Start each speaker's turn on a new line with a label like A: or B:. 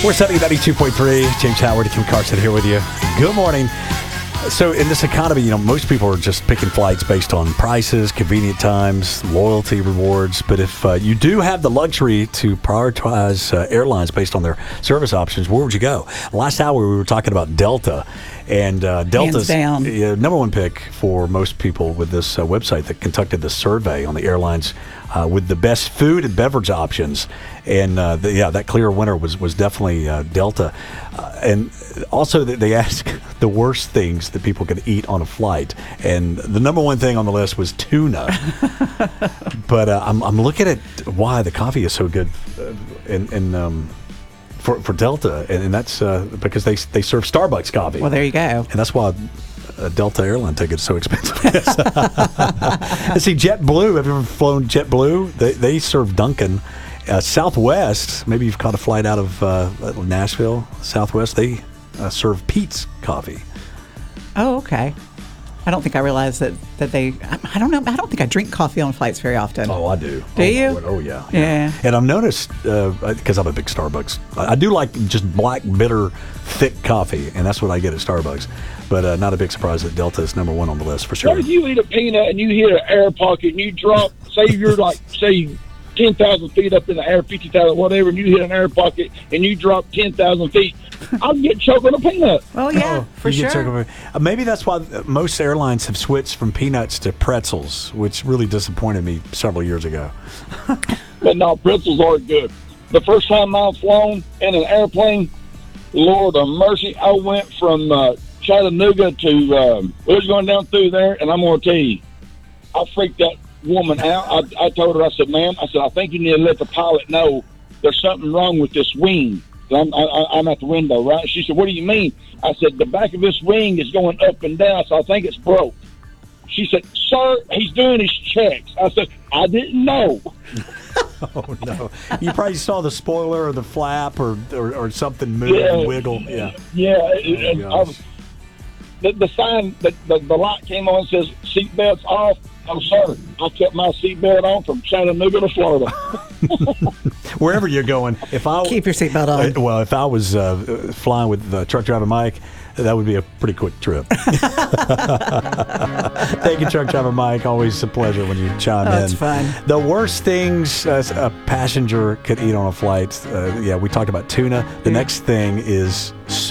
A: We're setting 92.3. James Howard and Kim Carson here with you. Good morning. So in this economy, most people are just picking flights based on prices, convenient times, loyalty rewards. But if you do have the luxury to prioritize airlines based on their service options, where would you go? Last hour, we were talking about Delta. And Delta's number one pick for most people with this website that conducted the survey on the airlines with the best food and beverage options. And that clear winner was definitely Delta. And also they asked the worst things that people could eat on a flight. And the number one thing on the list was tuna. But I'm looking at why the coffee is so good for Delta, and that's because they serve Starbucks coffee.
B: Well, there you go.
A: And that's why a Delta airline ticket is so expensive. See, JetBlue, have you ever flown JetBlue? They serve Dunkin'. Southwest, maybe you've caught a flight out of Nashville, Southwest, they serve Peet's coffee.
B: Oh, okay. I don't think I realized that they. I don't know. I don't think I drink coffee on flights very often.
A: Oh, I do.
B: Do you?
A: Oh, yeah.
B: Yeah.
A: And I've noticed, because I'm a big Starbucks, I do like just black, bitter, thick coffee, and that's what I get at Starbucks. But not a big surprise that Delta is number one on the list for sure.
C: What if you eat a peanut and you hit an air pocket and you drop, say you're like, say 10,000 feet up in the air, 50,000, whatever, and you hit an air pocket and you drop 10,000 feet, I'll get choked on a peanut.
B: Oh, yeah, for sure.
A: Maybe that's why most airlines have switched from peanuts to pretzels, which really disappointed me several years ago.
C: But no, pretzels aren't good. The first time I've flown in an airplane, Lord of mercy, I went from Chattanooga to, we was going down through there, and I'm going to tell you, I freaked that woman out. I told her, I said, ma'am, I think you need to let the pilot know there's something wrong with this wing. I'm at the window, right? She said, what do you mean? I said, the back of this wing is going up and down, so I think it's broke. She said, sir, he's doing his checks. I said, I didn't know.
A: Oh, no. You probably saw the spoiler or the flap or something move and wiggle. Yeah.
C: Yeah. The sign, the light came on and says, seatbelts off. Oh, sir, I kept my seatbelt on from Chattanooga to Florida.
A: Wherever you're going,
B: keep your seatbelt on.
A: Well, if I was flying with truck driver Mike, that would be a pretty quick trip. Thank you, truck driver Mike. Always a pleasure when you chime in.
B: That's fun.
A: The worst things a passenger could eat on a flight. We talked about tuna. The next thing is